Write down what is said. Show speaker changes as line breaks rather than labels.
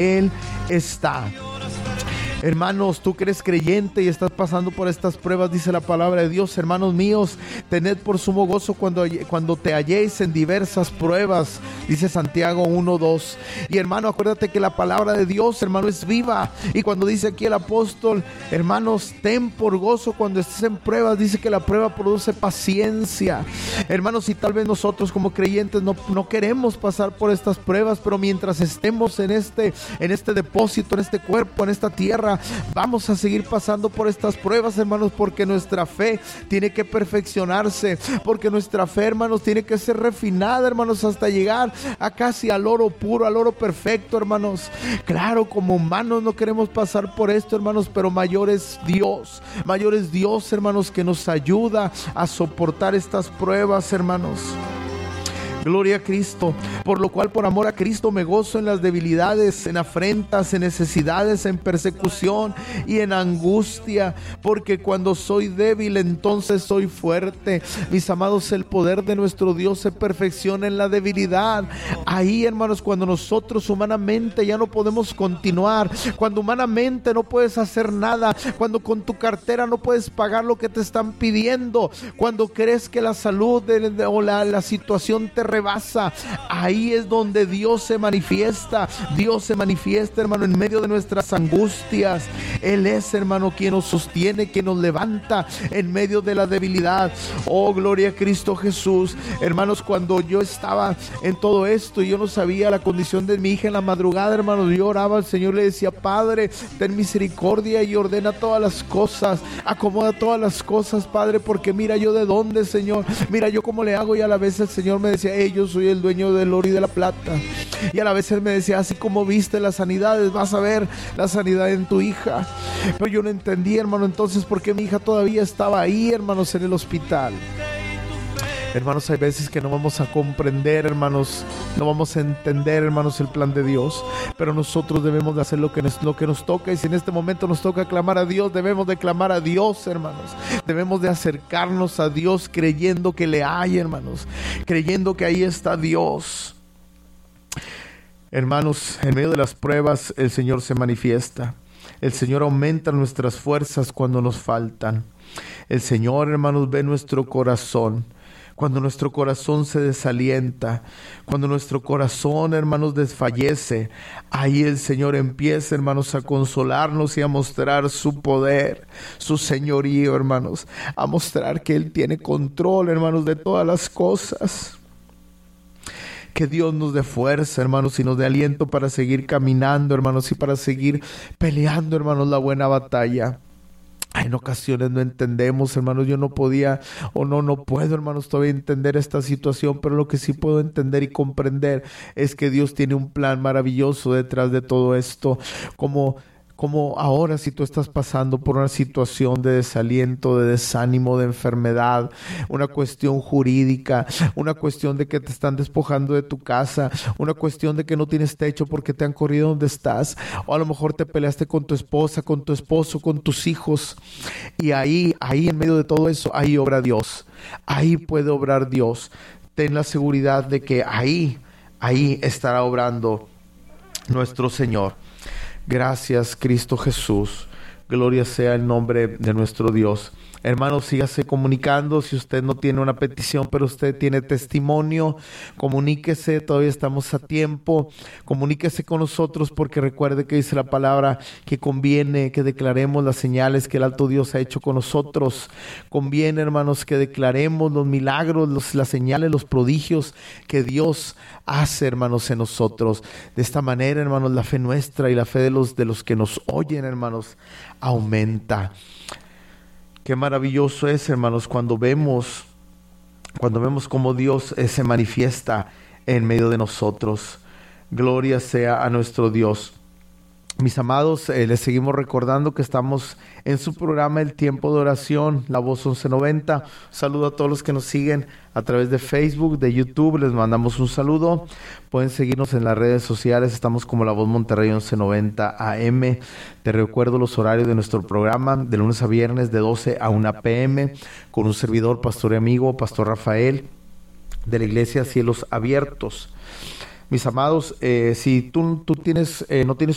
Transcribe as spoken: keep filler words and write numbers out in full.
Él está. Hermanos, tú que eres creyente y estás pasando por estas pruebas, dice la palabra de Dios, hermanos míos, tened por sumo gozo cuando, cuando te halléis en diversas pruebas, dice Santiago uno dos. Y hermano, acuérdate que la palabra de Dios, hermano, es viva. Y cuando dice aquí el apóstol, hermanos, ten por gozo cuando estés en pruebas, dice que la prueba produce paciencia. Hermanos, y tal vez nosotros como creyentes no, no queremos pasar por estas pruebas, pero mientras estemos en este, en este depósito, en este cuerpo, en esta tierra, vamos a seguir pasando por estas pruebas, hermanos, porque nuestra fe tiene que perfeccionarse, porque nuestra fe, hermanos, tiene que ser refinada, hermanos, hasta llegar a casi al oro puro, al oro perfecto, hermanos. Claro, como humanos no queremos pasar por esto, hermanos, pero mayor es Dios, mayor es Dios, hermanos, que nos ayuda a soportar estas pruebas, hermanos. Gloria a Cristo, por lo cual por amor a Cristo me gozo en las debilidades, en afrentas, en necesidades, en persecución y en angustia, porque cuando soy débil entonces soy fuerte. Mis amados, el poder de nuestro Dios se perfecciona en la debilidad. Ahí, hermanos, cuando nosotros humanamente ya no podemos continuar, cuando humanamente no puedes hacer nada, cuando con tu cartera no puedes pagar lo que te están pidiendo, cuando crees que la salud de, de, o la, la situación te rebasa, ahí es donde Dios se manifiesta. Dios se manifiesta, hermano, en medio de nuestras angustias. Él es, hermano, quien nos sostiene, quien nos levanta en medio de la debilidad. Oh, gloria a Cristo Jesús. Hermanos, cuando yo estaba en todo esto y yo no sabía la condición de mi hija en la madrugada, hermanos, yo oraba al Señor, le decía: Padre, ten misericordia y ordena todas las cosas, acomoda todas las cosas, Padre, porque mira yo de dónde, Señor, mira yo cómo le hago. Y a la vez el Señor me decía: hey, yo soy el dueño del oro y de la plata. Y a la vez Él me decía: así como viste las sanidades, vas a ver la sanidad en tu hija. Pero yo no entendí, hermano, entonces por qué mi hija todavía estaba ahí, hermanos, en el hospital. Hermanos, hay veces que no vamos a comprender, hermanos, no vamos a entender, hermanos, el plan de Dios, pero nosotros debemos de hacer lo que nos, lo que nos toca. Y si en este momento nos toca clamar a Dios, debemos de clamar a Dios, hermanos. Debemos de acercarnos a Dios creyendo que le hay, hermanos, creyendo que ahí está Dios. Hermanos, en medio de las pruebas el Señor se manifiesta. El Señor aumenta nuestras fuerzas cuando nos faltan. El Señor, hermanos, ve nuestro corazón. Cuando nuestro corazón se desalienta, cuando nuestro corazón, hermanos, desfallece, ahí el Señor empieza, hermanos, a consolarnos y a mostrar su poder, su señorío, hermanos, a mostrar que Él tiene control, hermanos, de todas las cosas. Que Dios nos dé fuerza, hermanos, y nos dé aliento para seguir caminando, hermanos, y para seguir peleando, hermanos, la buena batalla. En ocasiones no entendemos, hermanos, yo no podía o no, no puedo, hermanos, todavía entender esta situación, pero lo que sí puedo entender y comprender es que Dios tiene un plan maravilloso detrás de todo esto. Como Como ahora, si tú estás pasando por una situación de desaliento, de desánimo, de enfermedad, una cuestión jurídica, una cuestión de que te están despojando de tu casa, una cuestión de que no tienes techo porque te han corrido donde estás, o a lo mejor te peleaste con tu esposa, con tu esposo, con tus hijos, y ahí, ahí en medio de todo eso, ahí obra Dios, ahí puede obrar Dios. Ten la seguridad de que ahí, ahí estará obrando nuestro Señor. Gracias, Cristo Jesús. Gloria sea el nombre de nuestro Dios. Hermanos, sígase comunicando. Si usted no tiene una petición, pero usted tiene testimonio, comuníquese, todavía estamos a tiempo. Comuníquese con nosotros, porque recuerde que dice la palabra que conviene que declaremos las señales que el alto Dios ha hecho con nosotros. Conviene, hermanos, que declaremos los milagros, los, las señales, los prodigios que Dios hace, hermanos, en nosotros. De esta manera, hermanos, la fe nuestra y la fe de los, de los que nos oyen, hermanos, aumenta. Qué maravilloso es, hermanos, cuando vemos, cuando vemos cómo Dios eh, se manifiesta en medio de nosotros. Gloria sea a nuestro Dios. Mis amados, eh, les seguimos recordando que estamos en su programa El Tiempo de Oración, La Voz once noventa. Saludo a todos los que nos siguen a través de Facebook, de YouTube. Les mandamos un saludo. Pueden seguirnos en las redes sociales. Estamos como La Voz Monterrey once noventa A M. Te recuerdo los horarios de nuestro programa, de lunes a viernes de doce a una p m con un servidor, pastor y amigo, Pastor Rafael, de la Iglesia Cielos Abiertos. Mis amados, eh, si tú, tú tienes, eh, no tienes